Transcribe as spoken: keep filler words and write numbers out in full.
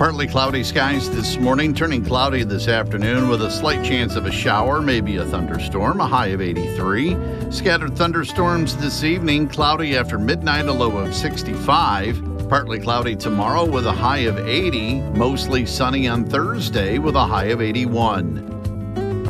Partly cloudy skies this morning, turning cloudy this afternoon with a slight chance of a shower, maybe a thunderstorm, a high of eighty-three. Scattered thunderstorms this evening, cloudy after midnight, a low of sixty-five. Partly cloudy tomorrow with a high of eighty. Mostly sunny on Thursday with a high of eighty-one.